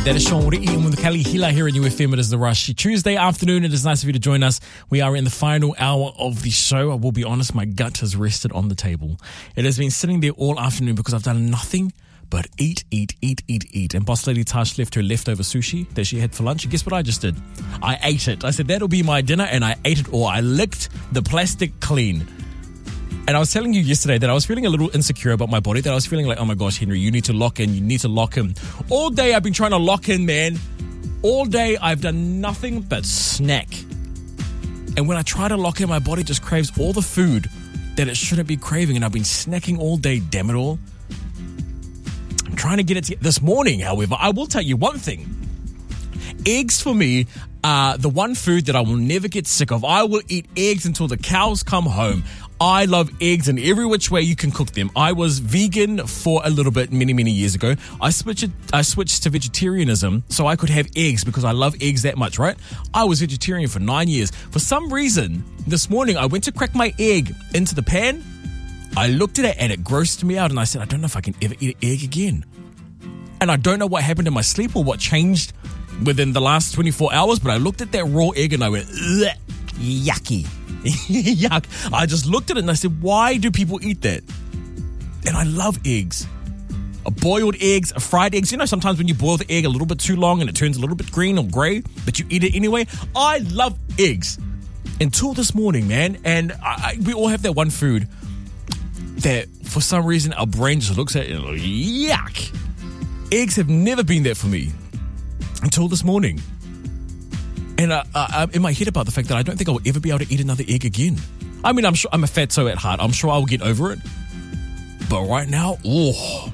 That is Sean Ri'i with Kali Hila here at UFM. It is The Rush. Tuesday afternoon. It is nice of you to join us. We are in the final hour of the show. I will be honest, my gut has rested on the table. It has been sitting there all afternoon because I've done nothing but eat. And Boss Lady Tash left her leftover sushi that she had for lunch. And guess what I just did? I ate it. I said, that'll be my dinner, and I ate it all. I licked the plastic clean. And I was telling you yesterday that I was feeling a little insecure about my body, that I was feeling like, oh my gosh, Henry, you need to lock in. All day I've been trying to lock in, man. All day I've done nothing but snack. And when I try to lock in, my body just craves all the food that it shouldn't be craving. And I've been snacking all day, damn it all. I'm trying to get it this morning, however. I will tell you one thing. Eggs for me are the one food that I will never get sick of. I will eat eggs until the cows come home. I love eggs in every which way you can cook them. I was vegan for a little bit many years ago. I switched to vegetarianism so I could have eggs because I love eggs that much, right? I was vegetarian for 9 years. For some reason, this morning I went to crack my egg into the pan. I looked at it and it grossed me out, and I said, I don't know if I can ever eat an egg again. And I don't know what happened in my sleep or what changed within the last 24 hours, but I looked at that raw egg and I went, yucky. Yuck. I just looked at it and I said, why do people eat that? And I love eggs. Boiled eggs, fried eggs. You know, sometimes when you boil the egg a little bit too long and it turns a little bit green or gray, but you eat it anyway. I love eggs. Until this morning, man. And we all have that one food that for some reason our brain just looks at it and like, yuck. Eggs have never been that for me until this morning. And I'm in my head about the fact that I don't think I will ever be able to eat another egg again. I mean, I'm sure I'm a fatso at heart. I'm sure I'll get over it. But right now, oh,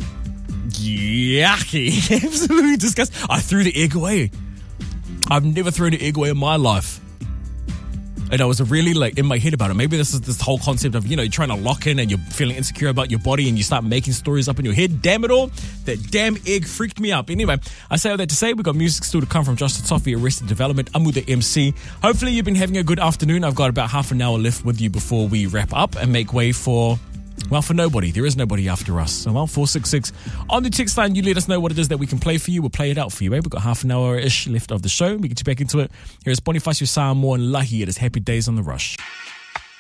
yucky. Absolutely disgusting. I threw the egg away. I've never thrown an egg away in my life. And I was really like in my head about it. Maybe this is this whole concept of, you know, you're trying to lock in and you're feeling insecure about your body and you start making stories up in your head. Damn it all. That damn egg freaked me up. Anyway, I say all that to say we've got music still to come from Justin Toffee, Arrested Development. I'm with the MC. Hopefully you've been having a good afternoon. I've got about half an hour left with you before we wrap up and make way for... well, for nobody. There is nobody after us. So, 466 on the text line, you let us know what it is that we can play for you. We'll play it out for you. We've got half an hour-ish left of the show. We get you back into it. Here's Bonifacio Samoa and Lahi. It is Happy Days on The Rush.